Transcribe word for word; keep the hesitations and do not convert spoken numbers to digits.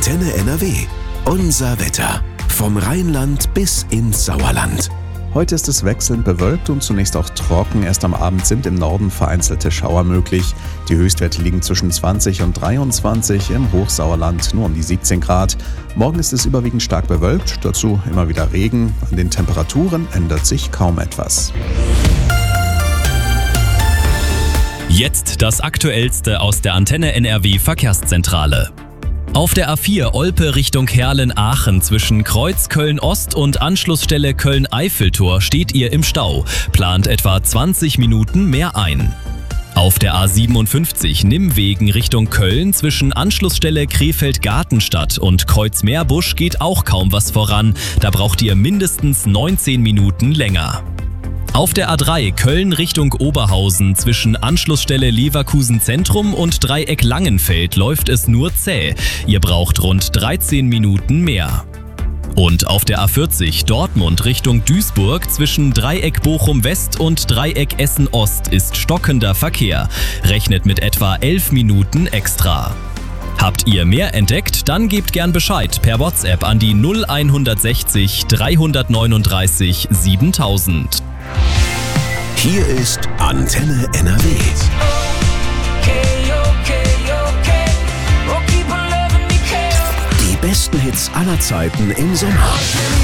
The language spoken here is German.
Antenne N R W. Unser Wetter. Vom Rheinland bis ins Sauerland. Heute ist es wechselnd bewölkt und zunächst auch trocken. Erst am Abend sind im Norden vereinzelte Schauer möglich. Die Höchstwerte liegen zwischen zwanzig und dreiundzwanzig, im Hochsauerland nur um die siebzehn Grad. Morgen ist es überwiegend stark bewölkt, dazu immer wieder Regen. An den Temperaturen ändert sich kaum etwas. Jetzt das Aktuellste aus der Antenne N R W Verkehrszentrale. Auf der A vier Olpe Richtung Herlen-Aachen zwischen Kreuz Köln-Ost und Anschlussstelle Köln-Eiffeltor steht ihr im Stau. Plant etwa zwanzig Minuten mehr ein. Auf der A siebenundfünfzig Nimmwegen Richtung Köln zwischen Anschlussstelle Krefeld-Gartenstadt und Kreuz-Meerbusch geht auch kaum was voran. Da braucht ihr mindestens neunzehn Minuten länger. Auf der A drei Köln Richtung Oberhausen zwischen Anschlussstelle Leverkusen Zentrum und Dreieck Langenfeld läuft es nur zäh. Ihr braucht rund dreizehn Minuten mehr. Und auf der A vierzig Dortmund Richtung Duisburg zwischen Dreieck Bochum West und Dreieck Essen Ost ist stockender Verkehr. Rechnet mit etwa elf Minuten extra. Habt ihr mehr entdeckt? Dann gebt gern Bescheid per WhatsApp an die null hundertsechzig dreihundertneununddreißig siebentausend. Hier ist Antenne N R W. Die besten Hits aller Zeiten im Sommer.